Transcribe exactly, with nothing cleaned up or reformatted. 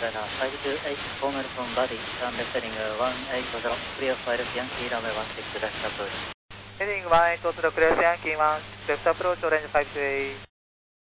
Antenna five two eight, former from body, turn left heading one eight zero, clear for Yankee runway one six left approach. Heading one eight zero, clear Yankee one, left approach, orange five two eight.